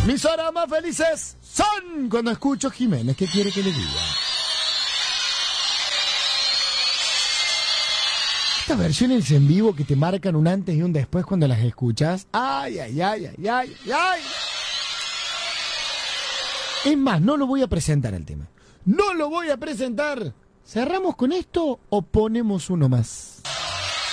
Mis horas más felices son cuando escucho Jiménez. ¿Qué quiere que le diga? Estas versiones en vivo que te marcan un antes y un después cuando las escuchas. Ay, ay, ay, ay, ay, ay. Es más, no lo voy a presentar el tema. No lo voy a presentar. ¿Cerramos con esto o ponemos uno más?